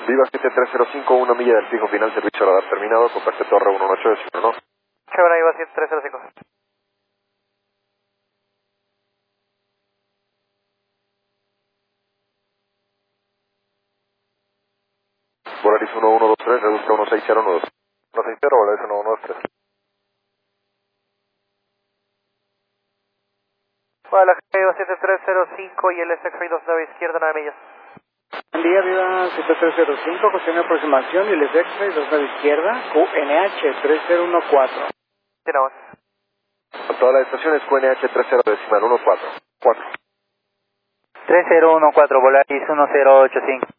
Viva 7305, 1 milla del fijo final, servicio radar terminado, comparte torre 118 de Ciudad, ¿no? Chevrolet Viva 7305. Volaris 1123, reduzca 16092. 160, Volaris 1123. Guadalajara Viva 7305 y el SX 2 de izquierda 9 millas. Buen día, Viva 7305, cuestión de aproximación y el X-Ray 2 de izquierda, QNH 3014. Tenemos. Todas las estaciones QNH 30 14. 4. 3014, Volaris 1085.